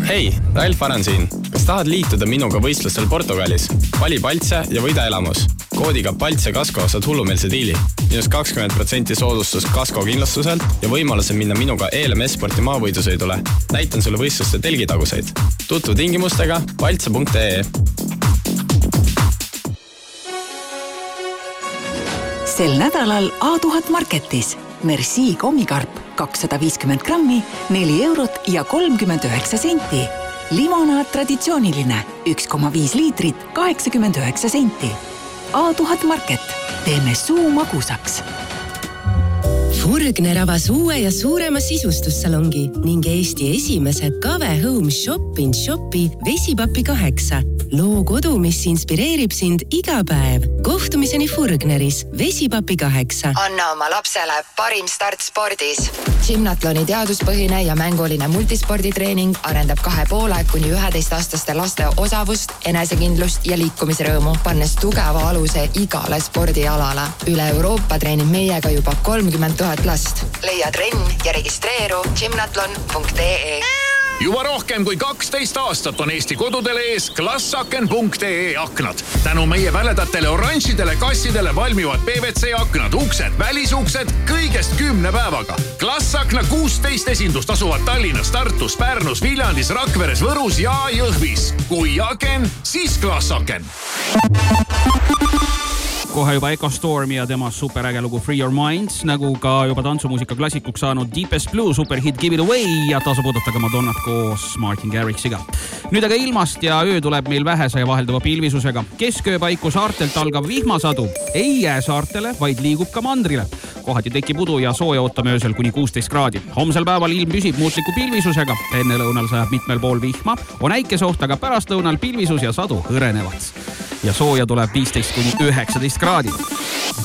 Hei, Ralf Aran siin. Kas tahad liituda minuga võistlustel Portugalis? Vali Paltse ja võida elamus. Koodiga Paltse Kasko saad hullumeelse diili. Minus 20% soodustus Kasko kindlustuselt ja võimaluse minna minuga ELMS-sporti maavõidusõidule. Näitan sulle võistluste telgitaguseid. Tutvu tingimustega paltse.ee. Sel nädalal A1000 Marketis. Merci kommikarp 250 grammi, 4 eurot ja 39 senti. Limonaad traditsiooniline 1,5 liitrit, 89 senti. A1000 Market. Teeme suu magusaks. Furgner avas uue ja suurema sisustussalongi ning Eesti esimese Kave Home Shop in Shopi Vesipapi 8. Loo kodu, mis inspireerib sind iga päev. Kohtumiseni Furgneris Vesipapi 8. Anna oma lapsele parim start spordis. Gymnatloni teaduspõhine ja mänguline multisporditreening arendab 2,5–11-aastaste laste osavust, enesekindlust ja liikumisrõõmu, pannes tugeva aluse igale spordialale. Üle Euroopa treenib meiega juba 30 000 last. Leia trenn ja registreeru gymnatlon.ee. Juba rohkem kui 12 aastat on Eesti kodudele ees klassaken.ee aknad. Tänu meie väledatele oranžidele kassidele valmivad PVC aknad, uksed, välisuksed kõigest 10 päevaga. Klassakna 16 esindust asuvad Tallinnas, Tartus, Pärnus, Viljandis, Rakveres, Võrus ja Jõhvis. Kui aken, siis klassaken. Kohe juba Echo Stormi ja tema superäge lugu Free Your Mind, nagu ka juba tantsumuusika klassikuks saanud Deepest Blue superhit Give It Away ja tasub oodata ka Madonnat koos Martin Garrixiga. Nüüd aga ilmast ja öö tuleb meil vähese ja vahelduva pilvisusega. Kesköö paiku saartelt algav vihmasadu ei jää saartele, vaid liigub ka mandrile. Kohati tekib udu ja sooja ootame öösel kuni 16 kraadi. Homsel päeval ilm püsib muutliku pilvisusega. Enne lõunal sajab mitmel pool vihma. On äikesoht, aga pärast lõunal pilvisus ja sadu hõrenevad. Ja sooja tuleb 15–19 kraadi.